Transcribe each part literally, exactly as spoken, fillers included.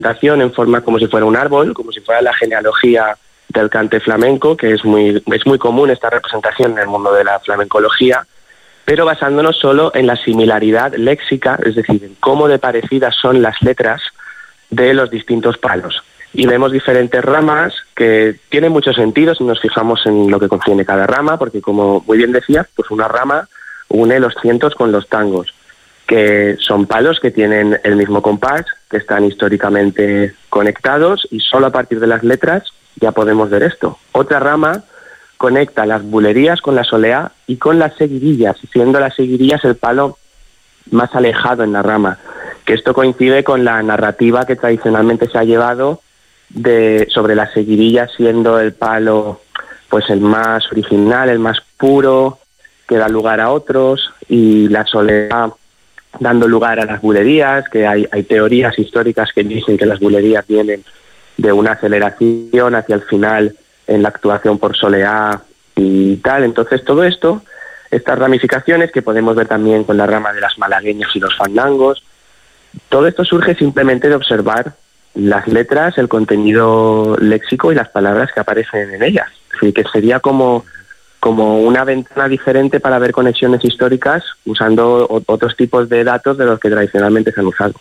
representación en forma como si fuera un árbol, como si fuera la genealogía del cante flamenco, que es muy, es muy común esta representación en el mundo de la flamencología, pero basándonos solo en la similaridad léxica, es decir, en cómo de parecidas son las letras de los distintos palos. Y vemos diferentes ramas que tienen mucho sentido si nos fijamos en lo que contiene cada rama, porque como muy bien decías, pues una rama une los cientos con los tangos, que son palos que tienen el mismo compás, que están históricamente conectados, y solo a partir de las letras ya podemos ver esto. Otra rama conecta las bulerías con la soleá y con las seguidillas, siendo las seguidillas el palo más alejado en la rama, que esto coincide con la narrativa que tradicionalmente se ha llevado de sobre las seguidillas siendo el palo pues el más original, el más puro, que da lugar a otros, y la soleá dando lugar a las bulerías, que hay, hay teorías históricas que dicen que las bulerías vienen de una aceleración hacia el final en la actuación por soleá y tal. Entonces todo esto, estas ramificaciones que podemos ver también con la rama de las malagueñas y los fandangos, todo esto surge simplemente de observar las letras, el contenido léxico y las palabras que aparecen en ellas. Así que sería como, como una ventana diferente para ver conexiones históricas usando o, otros tipos de datos de los que tradicionalmente se han usado.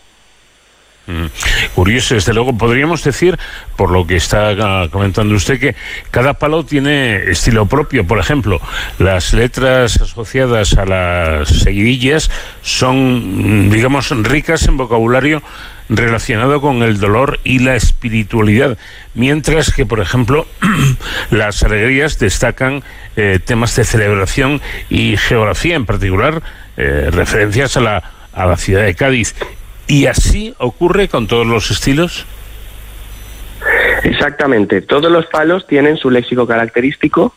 Mm. Curioso, desde luego. Podríamos decir, por lo que está uh, comentando usted, que cada palo tiene estilo propio. Por ejemplo, las letras asociadas a las seguidillas son, digamos, ricas en vocabulario relacionado con el dolor y la espiritualidad, mientras que, por ejemplo, las alegrías destacan eh, temas de celebración y geografía, en particular eh, referencias a la, a la ciudad de Cádiz. ¿Y así ocurre con todos los estilos? Exactamente. Todos los palos tienen su léxico característico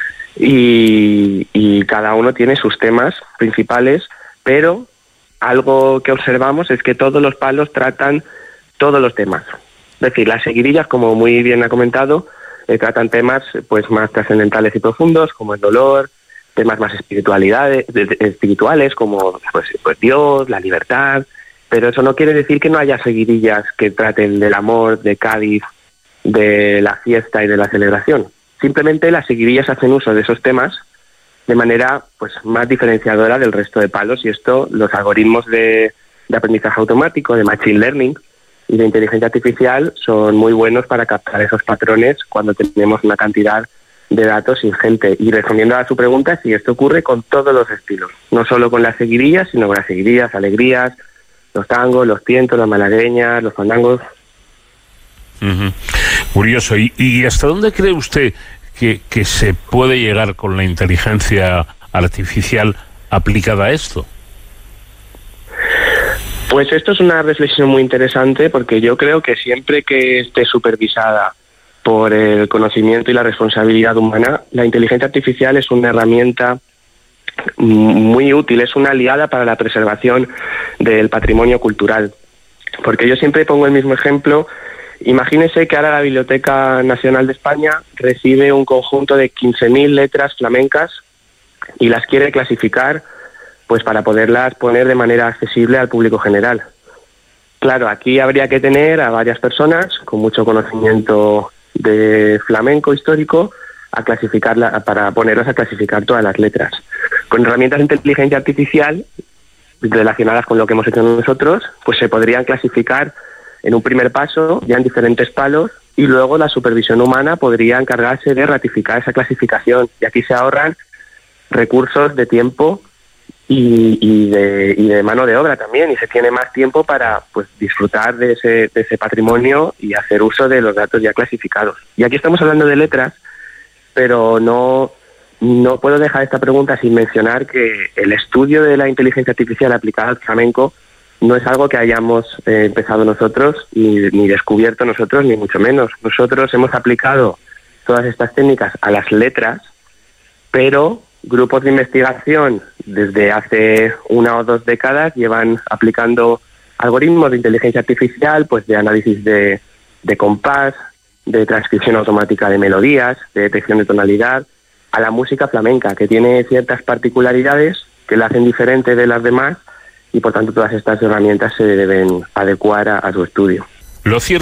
y, y cada uno tiene sus temas principales, pero algo que observamos es que todos los palos tratan todos los temas. Es decir, las seguidillas, como muy bien ha comentado, eh, tratan temas pues más trascendentales y profundos, como el dolor, temas más espiritualidades, de, de, espirituales, como pues, pues Dios, la libertad. Pero eso no quiere decir que no haya seguidillas que traten del amor, de Cádiz, de la fiesta y de la celebración. Simplemente las seguidillas hacen uso de esos temas de manera pues más diferenciadora del resto de palos, y esto los algoritmos de, de aprendizaje automático, de machine learning y de inteligencia artificial son muy buenos para captar esos patrones cuando tenemos una cantidad de datos ingente. Y respondiendo a su pregunta, sí, esto ocurre con todos los estilos, no solo con las seguidillas, sino con las seguidillas, alegrías, los tangos, los tientos, las malagueñas, los fandangos. Uh-huh. Curioso. ¿Y, y hasta dónde cree usted que, que se puede llegar con la inteligencia artificial aplicada a esto? Pues esto es una reflexión muy interesante, porque yo creo que siempre que esté supervisada por el conocimiento y la responsabilidad humana, la inteligencia artificial es una herramienta muy útil, es una aliada para la preservación del patrimonio cultural. Porque yo siempre pongo el mismo ejemplo. Imagínese que ahora la Biblioteca Nacional de España recibe un conjunto de quince mil letras flamencas y las quiere clasificar pues para poderlas poner de manera accesible al público general. Claro, aquí habría que tener a varias personas con mucho conocimiento de flamenco histórico a clasificarla, para ponerlas a clasificar todas las letras. Con herramientas de inteligencia artificial relacionadas con lo que hemos hecho nosotros, pues se podrían clasificar en un primer paso ya en diferentes palos, y luego la supervisión humana podría encargarse de ratificar esa clasificación, y aquí se ahorran recursos de tiempo y, y, de, y de mano de obra también, y se tiene más tiempo para pues disfrutar de ese, de ese patrimonio y hacer uso de los datos ya clasificados. Y aquí estamos hablando de letras, pero no, no puedo dejar esta pregunta sin mencionar que el estudio de la inteligencia artificial aplicada al flamenco no es algo que hayamos eh, empezado nosotros, ni, ni descubierto nosotros, ni mucho menos. Nosotros hemos aplicado todas estas técnicas a las letras, pero grupos de investigación desde hace una o dos décadas llevan aplicando algoritmos de inteligencia artificial, pues de análisis de, de compás, de transcripción automática de melodías, de detección de tonalidad, a la música flamenca, que tiene ciertas particularidades que la hacen diferente de las demás, y por tanto todas estas herramientas se deben adecuar a, a su estudio. Lo cierto